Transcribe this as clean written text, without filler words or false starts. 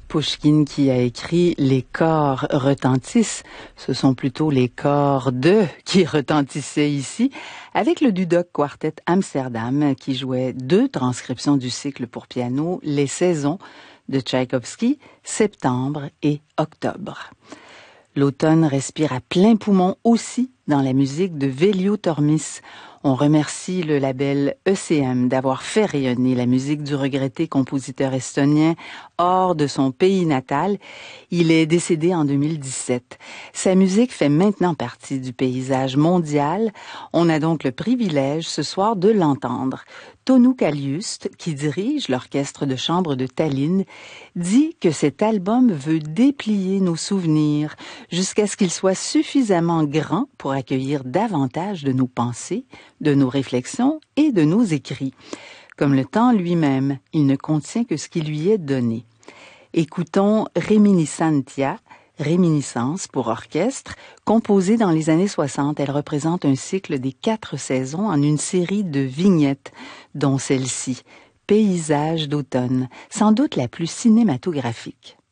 Pouchkine qui a écrit « Les corps retentissent », ce sont plutôt les corps qui retentissaient ici, avec le Dudok Quartet Amsterdam qui jouait 2 transcriptions du cycle pour piano « Les saisons » de Tchaïkovski, septembre et octobre. L'automne respire à plein poumon aussi dans la musique de Veljo Tormis. On remercie le label ECM d'avoir fait rayonner la musique du regretté compositeur estonien hors de son pays natal. Il est décédé en 2017. Sa musique fait maintenant partie du paysage mondial. On a donc le privilège ce soir de l'entendre. Tonu Kaliust, qui dirige l'orchestre de chambre de Tallinn, dit que cet album veut déplier nos souvenirs jusqu'à ce qu'il soit suffisamment grand pour accueillir davantage de nos pensées, de nos réflexions et de nos écrits. Comme le temps lui-même, il ne contient que ce qui lui est donné. Écoutons Reminiscentia, Réminiscence pour orchestre, composée dans les années 60. Elle représente un cycle des 4 saisons en une série de vignettes, dont celle-ci, Paysage d'automne, sans doute la plus cinématographique.